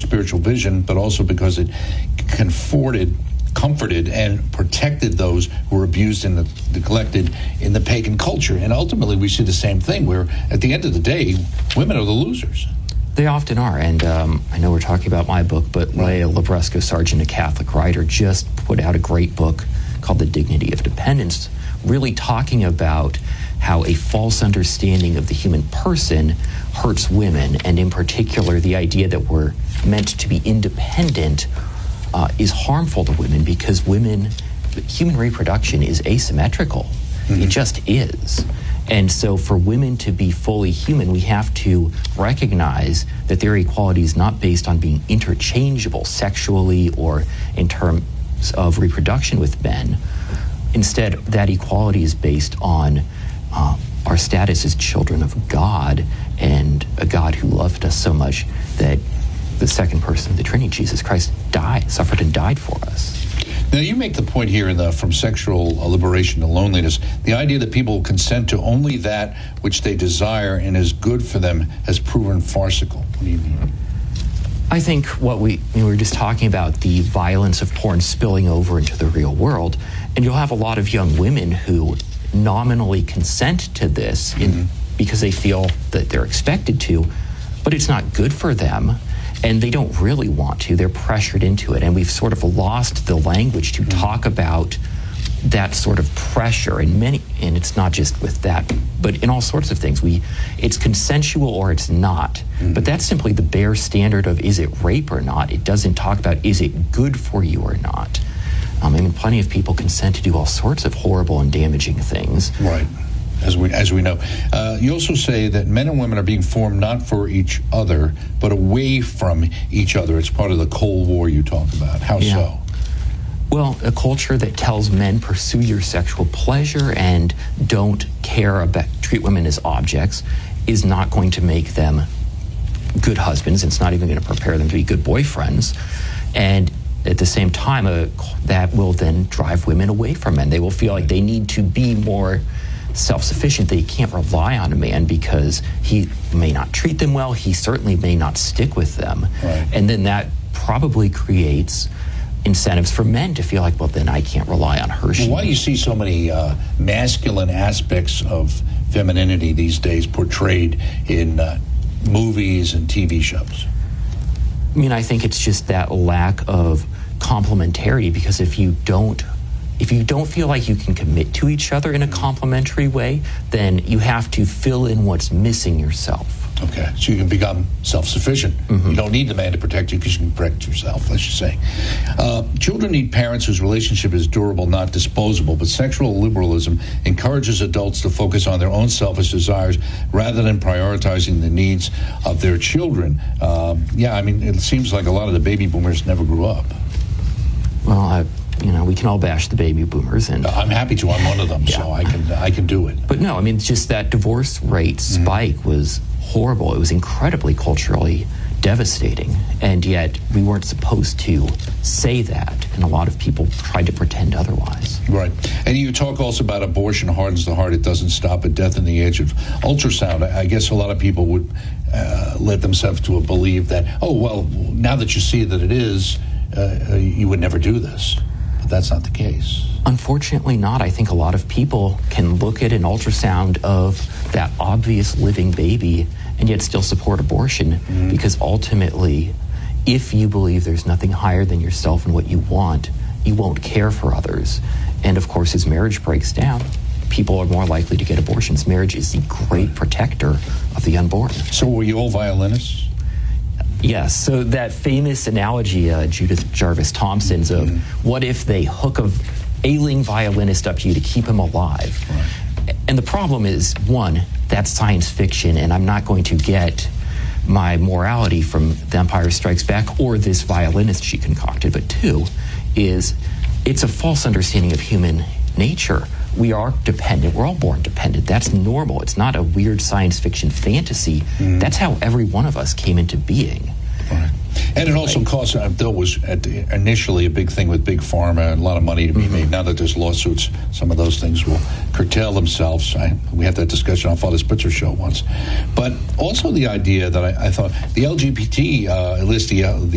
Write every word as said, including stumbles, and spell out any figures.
spiritual vision, but also because it comforted comforted and protected those who were abused and neglected in the pagan culture. And ultimately, we see the same thing, where at the end of the day, women are the losers. They often are. And um, I know we're talking about my book, but Leah Labresco Sargent, a Catholic writer, just put out a great book called The Dignity of Dependence, really talking about how a false understanding of the human person hurts women, and in particular, the idea that we're meant to be independent Uh, is harmful to women, because women, human reproduction is asymmetrical. Mm-hmm. It just is. And so for women to be fully human, we have to recognize that their equality is not based on being interchangeable sexually or in terms of reproduction with men. Instead, that equality is based on uh, our status as children of God, and a God who loved us so much that the second person of the Trinity, Jesus Christ, died, suffered and died for us. Now, you make the point here in the From Sexual Liberation to Loneliness, the idea that people consent to only that which they desire and is good for them has proven farcical. What do you mean? I think what we, we were just talking about, the violence of porn spilling over into the real world, and you'll have a lot of young women who nominally consent to this in, mm-hmm. because they feel that they're expected to, but it's not good for them. And they don't really want to. They're pressured into it. And we've sort of lost the language to mm-hmm. talk about that sort of pressure. And many, and it's not just with that, but in all sorts of things. We, it's consensual or it's not. Mm-hmm. But that's simply the bare standard of, is it rape or not? It doesn't talk about, is it good for you or not? Um, I mean, plenty of people consent to do all sorts of horrible and damaging things. Right. As we as we know. Uh, you also say that men and women are being formed not for each other, but away from each other. It's part of the Cold War you talk about. How yeah. so? Well, a culture that tells men pursue your sexual pleasure and don't care about, treat women as objects, is not going to make them good husbands. It's not even going to prepare them to be good boyfriends. And at the same time, uh, that will then drive women away from men. They will feel like they need to be more self-sufficient. They can't rely on a man because he may not treat them well. He certainly may not stick with them. Right. And then that probably creates incentives for men to feel like, well, then I can't rely on her. Well, why do you see so many uh, masculine aspects of femininity these days portrayed in uh, movies and T V shows? I mean, I think it's just that lack of complementarity, because if you don't If you don't feel like you can commit to each other in a complementary way, then you have to fill in what's missing yourself. Okay, so you can become self-sufficient. Mm-hmm. You don't need the man to protect you because you can protect yourself, let's just say. Uh, children need parents whose relationship is durable, not disposable, but sexual liberalism encourages adults to focus on their own selfish desires rather than prioritizing the needs of their children. Uh, yeah, I mean, it seems like a lot of the baby boomers never grew up. Well, I... You know, we can all bash the baby boomers, and I'm happy to. I'm one of them, yeah. so I can I can do it. But no, I mean, just that divorce rate spike mm-hmm. was horrible. It was incredibly culturally devastating, and yet we weren't supposed to say that, and a lot of people tried to pretend otherwise. Right. And you talk also about abortion hardens the heart. It doesn't stop at death in the age of ultrasound. I guess a lot of people would uh, let themselves to believe that, oh, well, now that you see that it is, uh, you would never do this. That's not the case. Unfortunately not. I think a lot of people can look at an ultrasound of that obvious living baby and yet still support abortion, mm-hmm. because ultimately, if you believe there's nothing higher than yourself and what you want, you won't care for others. And of course, as marriage breaks down, people are more likely to get abortions. Marriage is the great protector of the unborn. So were you all violinists? Yes, so that famous analogy, uh, Judith Jarvis Thompson's, of mm-hmm. what if they hook a ailing violinist up to you to keep him alive? Right. And the problem is, one, that's science fiction, and I'm not going to get my morality from The Empire Strikes Back or this violinist she concocted. But two, is it's a false understanding of human nature. We are dependent. We're all born dependent. That's normal. It's not a weird science fiction fantasy. Mm. That's how every one of us came into being. Right. And it also costs, uh, there was at the, initially a big thing with Big Pharma and a lot of money to be mm-hmm. made. Now that there's lawsuits, some of those things will curtail themselves. I, we had that discussion on Father Spitzer's show once. But also the idea that I, I thought the L G B T uh, list, the, uh, the